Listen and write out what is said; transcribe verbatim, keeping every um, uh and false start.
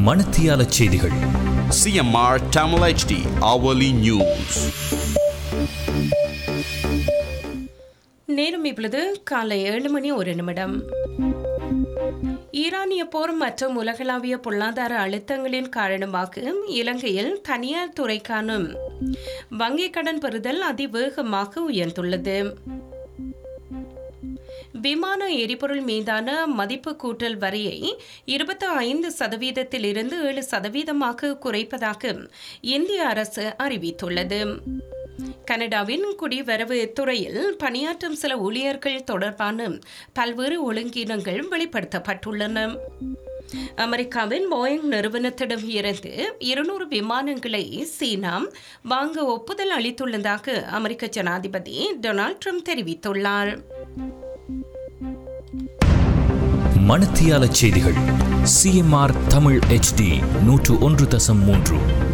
மணத்தியால செய்திகள். C M R Tamil H D hourly news. நேரம் இப்பொழுது காலை ஏழு மணி ஒரு நிமிடம். ஈரானிய போர் மற்றும் உலகளாவிய பொருளாதார அழுத்தங்களின் காரணமாக இலங்கையில் தனியார் துறைக்கான வங்கிக் கடன் பெறுதல் அதிவேகமாக உயர்ந்துள்ளது. விமான எரிபொருள் மீதான மதிப்பு கூட்டல் வரியை இருபத்தி ஐந்து சதவீதத்தில் இருந்து ஏழு சதவீதமாக குறைப்பதாக இந்திய அரசு அறிவித்துள்ளது. கனடாவின் குடிவரவு துறையில் பணியாற்றும் சில ஊழியர்கள் தொடர்பான பல்வேறு ஒழுங்கீனங்கள் வெளிப்படுத்தப்பட்டுள்ளன. அமெரிக்காவின் போயிங் நிறுவனத்திடம் இருந்து இருநூறு விமானங்களை சீனா வாங்க ஒப்புதல் அளித்துள்ளதாக அமெரிக்க ஜனாதிபதி டொனால்ட் ட்ரம்ப் தெரிவித்துள்ளார். மணத்தியால செய்திகள். C M R Tamil H D நூற்று ஒன்று தசம் மூன்று.